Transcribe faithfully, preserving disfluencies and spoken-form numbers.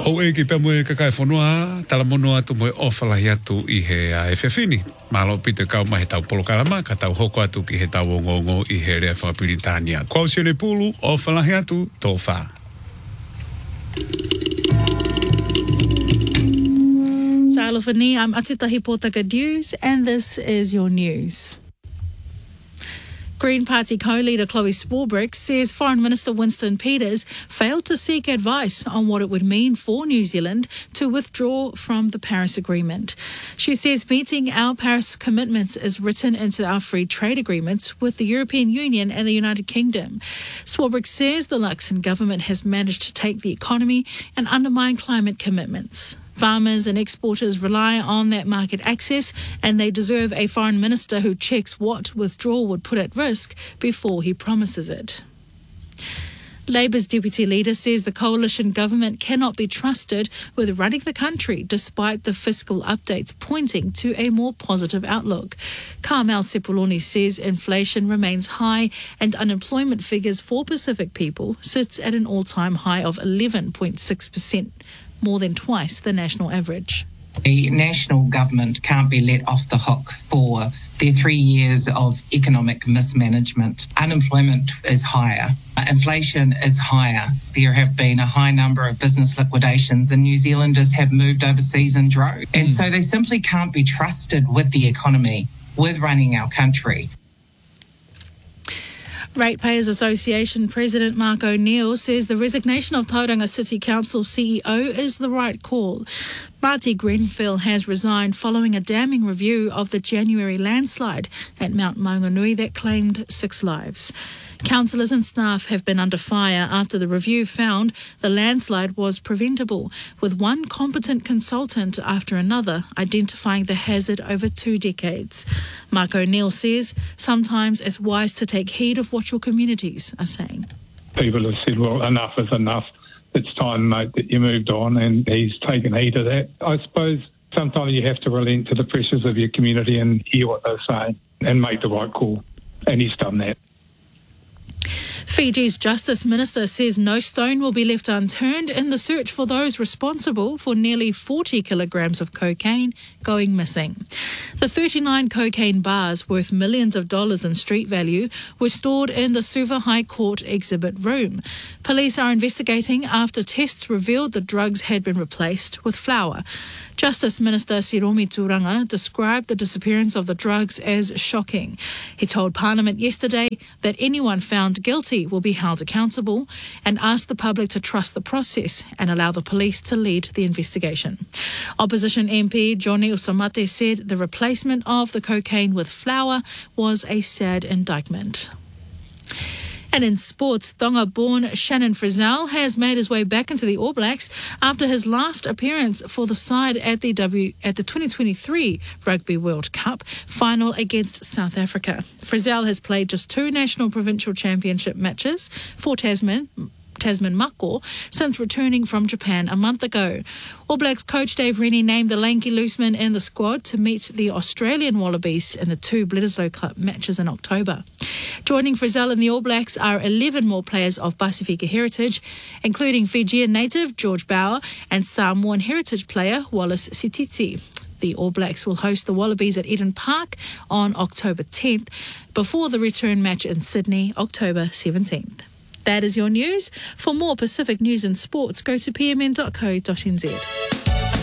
Ho e ki pe moe kakai whanua, tala mono atu moe ofalahi atu i he a e whewhini. Malo pite kau mahe tau polokarama, ka tau hoko atu ki he tau ngongo i he rea whapiritania. Kwau sione pulu, ofalahi atu, tō wha. Salofani, I'm Atitahi Pōtaka News, and this is your news. Green Party co-leader Chloe Swarbrick says Foreign Minister Winston Peters failed to seek advice on what it would mean for New Zealand to withdraw from the Paris Agreement. She says meeting our Paris commitments is written into our free trade agreements with the European Union and the United Kingdom. Swarbrick says the Luxon government has managed to take the economy and undermine climate commitments. Farmers and exporters rely on that market access, and they deserve a foreign minister who checks what withdrawal would put at risk before he promises it. Labour's deputy leader says the coalition government cannot be trusted with running the country despite the fiscal updates pointing to a more positive outlook. Carmel Sepuloni says inflation remains high and unemployment figures for Pacific people sits at an all-time high of eleven point six percent. More than twice the national average. The national government can't be let off the hook for their three years of economic mismanagement. Unemployment is higher. Inflation is higher. There have been a high number of business liquidations, and New Zealanders have moved overseas in droves. And so they simply can't be trusted with the economy, with running our country. Ratepayers Association President Mark O'Neill says the resignation of Tauranga City Council C E O is the right call. Marty Grenfell has resigned following a damning review of the January landslide at Mount Maunganui that claimed six lives. Councillors and staff have been under fire after the review found the landslide was preventable, with one competent consultant after another identifying the hazard over two decades. Mark O'Neill says sometimes it's wise to take heed of what your communities are saying. People have said, well, enough is enough. It's time, mate, that you moved on, and he's taken heed of that. I suppose sometimes you have to relent to the pressures of your community and hear what they're saying and make the right call, and he's done that. Fiji's Justice Minister says no stone will be left unturned in the search for those responsible for nearly forty kilograms of cocaine going missing. The thirty-nine cocaine bars worth millions of dollars in street value were stored in the Suva High Court exhibit room. Police are investigating after tests revealed the drugs had been replaced with flour. Justice Minister Siromi Turanga described the disappearance of the drugs as shocking. He told Parliament yesterday that anyone found guilty will be held accountable and asked the public to trust the process and allow the police to lead the investigation. Opposition M P Johnny Usamate said the replacement of the cocaine with flour was a sad indictment. And in sports, Tonga-born Shannon Frizzell has made his way back into the All Blacks after his last appearance for the side at the W at the twenty twenty-three Rugby World Cup final against South Africa. Frizzell has played just two national provincial championship matches for Tasman. Tasman Mako since returning from Japan a month ago. All Blacks coach Dave Rennie named the lanky looseman in the squad to meet the Australian Wallabies in the two Bledisloe Cup matches in October. Joining Frizzell in the All Blacks are eleven more players of Pasifika heritage, including Fijian native George Bauer and Samoan heritage player Wallace Sititi. The All Blacks will host the Wallabies at Eden Park on October tenth before the return match in Sydney, October seventeenth. That is your news. For more Pacific news and sports, go to p m n dot co dot n z.